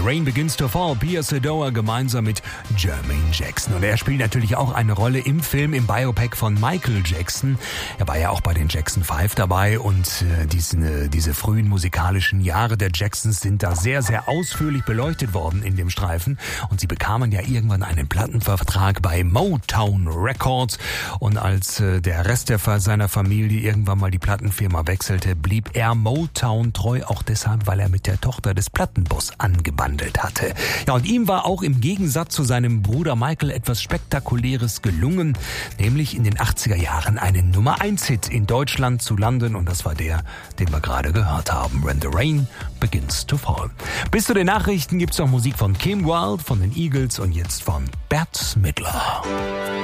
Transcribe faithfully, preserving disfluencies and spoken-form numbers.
Rain Begins to Fall, Pia Sedona gemeinsam mit Jermaine Jackson. Und er spielt natürlich auch eine Rolle im Film, im Biopic von Michael Jackson. Er war ja auch bei den Jackson Five dabei und äh, diese, diese frühen musikalischen Jahre der Jacksons sind da sehr, sehr ausführlich beleuchtet worden in dem Streifen. Und sie bekamen ja irgendwann einen Plattenvertrag bei Motown Records. Und als äh, der Rest der, seiner Familie irgendwann mal die Plattenfirma wechselte, blieb er Motown treu, auch deshalb, weil er mit der Tochter des Plattenboss angebandelt hatte. Ja, und ihm war auch im Gegensatz zu seinem Bruder Michael etwas Spektakuläres gelungen, nämlich in den achtziger Jahren einen Nummer eins Hit in Deutschland zu landen, und das war der, den wir gerade gehört haben, When the Rain Begins to Fall. Bis zu den Nachrichten gibt's noch Musik von Kim Wilde, von den Eagles und jetzt von Bette Midler.